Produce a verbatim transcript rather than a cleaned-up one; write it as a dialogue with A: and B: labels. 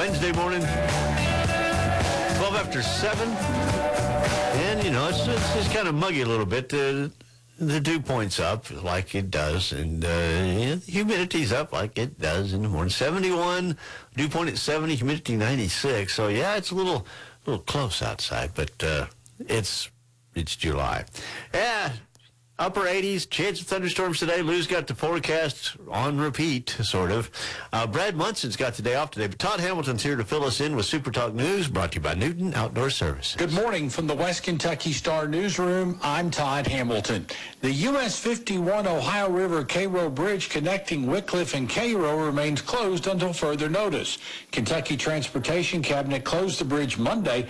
A: Wednesday morning, twelve after seven. And, you know, it's, it's just kind of muggy a little bit. Uh, the dew point's up like it does, and uh, yeah, the humidity's up like it does in the morning. seventy-one, dew point at seventy, humidity ninety-six. So, yeah, it's a little little close outside, but uh, it's it's July. Yeah. Upper eighties, chance of thunderstorms today. Lou's got the forecast on repeat, sort of. Uh, Brad Munson's got the day off today, but Todd Hamilton's here to fill us in with Super Talk News, brought to you by Newton Outdoor Services.
B: Good morning from the West Kentucky Star Newsroom. I'm Todd Hamilton. The U S fifty-one Ohio River Cairo Bridge connecting Wickliffe and Cairo remains closed until further notice. Kentucky Transportation Cabinet closed the bridge Monday